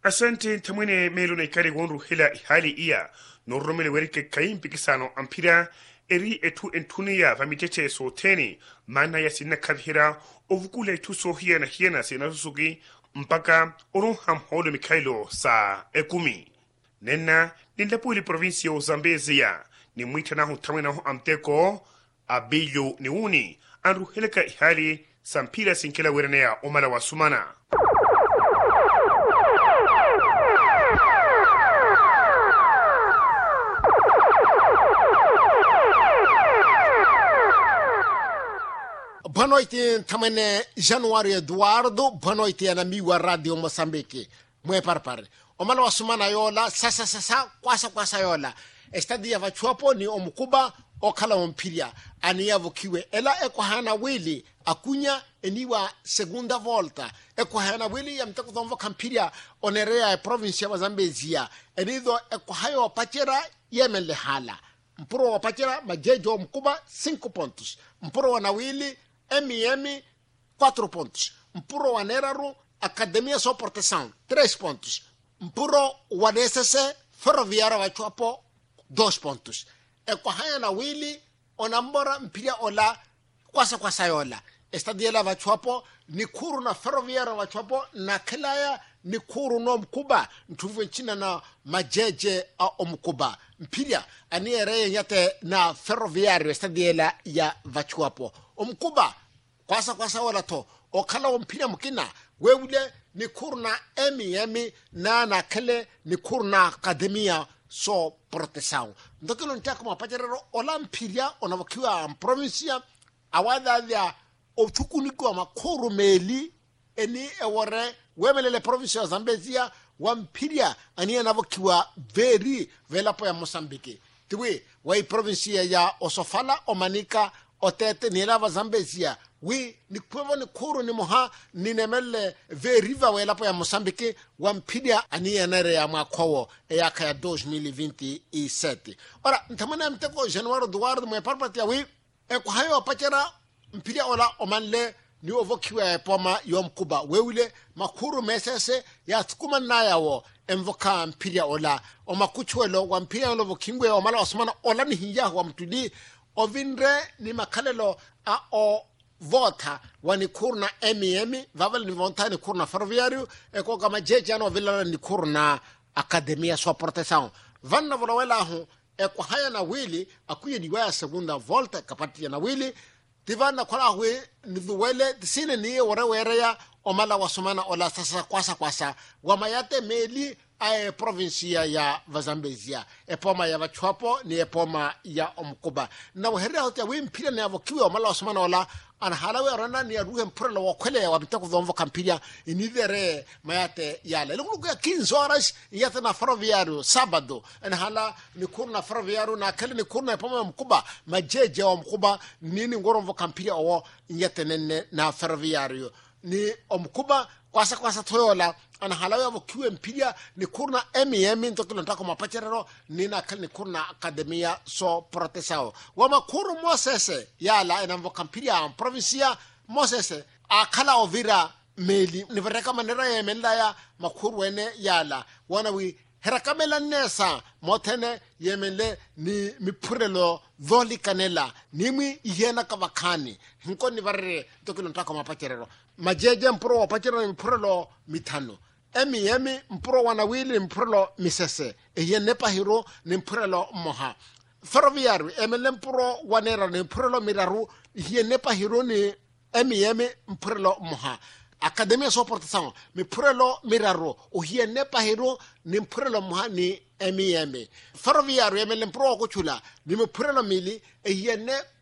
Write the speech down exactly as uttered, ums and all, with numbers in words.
Asante tamwene melo na ikari wonru hila hali iya noromele werike kaim pikisano ampira eri etu entunia vamiteche so teni mana ya sina kadhira ovukule tu so hiya na hiya na sina susugi mpaka oron ham holo mikailo sa ekumi. Nena nindapu ili provinsi ya Zambezia ni mwita na hu tamwena hu amteko abiyo ni uni anru heleka ihali sampira sinkela werenea omala wa sumana. Boa noite, tamane Januário Eduardo. Boa noite, amigo Radio Moçambique. Mwe parpare. Omala wasumana yola, sasa sasa, kwasa kwasa yola. Estadia vachuapo ni omukuba okala ompiria. Ania vokiwe. Ela eko hana wili akunya eniwa segunda volta. Eko hana wili ya mteko thomvo kampiria onerea provincia wa Zambezia. Enido eko hayo wapachera yemele hala. Mpuro wapachera majejo mkuba cinco pontos. Mpuro wanawili M I M quatro pontos. Mpuro wa Neraru Academia Só Proteção três pontos. Mpuro wa D S C Ferroviária wa Chuapo dois pontos. E kwa haya na wili onambora mpiria ola kwasa kwasa yola. Estadia la wa Chuapo ni kuru na Ferroviária wa Chuapo na kelaya ni kuru no mkuba ntuvu nchina na majeje a omkuba. Mpiria aniere yate na Ferroviário estadia la ya Vachuapo. Omkuba kwasa kwasa wala to okala ompina mkina wewule ni kurna emi emi na na kele ni kurna Academia Só Proteção. Ndokelo ntaka mapajerero olampiria onawakiwa provincia awada dia otukuniko makuru meli eni ewore wemelele provincia Zambezia wampiria ani anawakiwa very velapo ya Mozambique. Tiwe wai provincia ya Osofala Omanika otete ni lava Zambezia wi ni kwevo ni kuru ni moha ni nemele ve riva wela po ya Mozambique wampidia ani enere ya mwakowo e yaka ya dois mil e vinte e sete. Ora ntamana mteko Januário Eduardo mwe parpati ya wi e kwa hayo wapachera mpidia ola omanle ni ovokiwa ya poma yom kuba wewile makuru mesese ya tukuma naya wo emvoka mpidia ola o makuchwelo wa mpidia ola vokingwe o mala osmana ola ni hiya wa mtudi ovinre ni makalelo a o vota wani kurna M I M vavel ni vonta ni kurna Ferroviário e ko kama jeje ano villa ni kurna Academia Só Proteção vanna volawela hu e ko haya na wili akuye ni waya segunda volta kapati na wili tivana kwa hwe ni duwele tisine ni wore were ya omala wasumana ola sasa kwasa kwasa wamayate meli ae provincia ya Zambezia epoma ya Vachuapo ni epoma ya omkuba na waherea hotia wimpira ni avokiwe omala wasumana ola anahalawe arana ni aruhe mpura la wakwele ya wabitako dhomvo kampiria inidhere mayate yale lukunuku ya quinze horas yate na Ferroviário sabado anahala ni kurna Ferroviário na kele ni kurna epoma ya mkuba majeje wa mkuba nini ngoromvo kampiria owo yate nene na Ferroviário ni omkuba kwasa kwasa toyola anahalawe avokiwe mpiria ni kurna M I M ntokilo ntako mapacherero nina kele ni kurna Academia Só Proteção wama kuru Mosese yala enamvo kampiria provincia Mosese akala ovira meli nivereka manera ya mela ya makuru wene yala wanawi herakamela nesa motene yemele ni mipurelo dholi kanela nimi yena kavakani hinko nivarre ntokilo ntako mapacherero majeje mpuro wapachero mpurelo mitano emi emi mpuro wanawili mpurelo misese eye nepa hiro ni mpurelo moha Ferroviário emele mpuro wanera ni mpurelo miraru eye nepa hiro ni emi emi mpurelo moha Academia Só Proteção mpurelo miraru eye nepa hiro ni mpurelo moha ni emi emi Ferroviário emele mpuro wakuchula ni mpurelo mili eye ne